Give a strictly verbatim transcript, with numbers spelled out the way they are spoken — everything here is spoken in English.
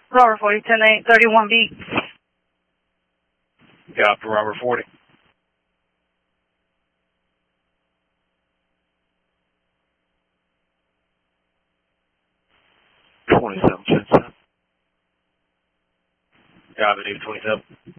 Robert forty, ten eight, thirty-one B. Got for Robert forty. twenty-seven, ten seven. Got it, twenty-seven.